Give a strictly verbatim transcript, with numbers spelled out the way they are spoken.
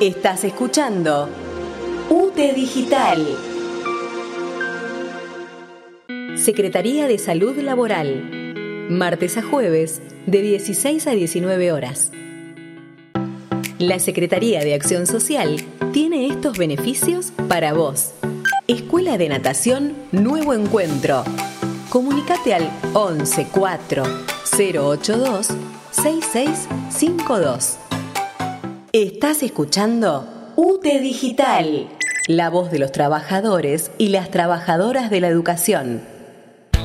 Estás escuchando U T E Digital. Secretaría de Salud Laboral. Martes a jueves, de dieciséis a diecinueve horas. La Secretaría de Acción Social tiene estos beneficios para vos. Escuela de Natación Nuevo Encuentro. Comunicate al once cuatro cero ocho dos seis seis cinco dos. Estás escuchando U T E Digital, la voz de los trabajadores y las trabajadoras de la educación.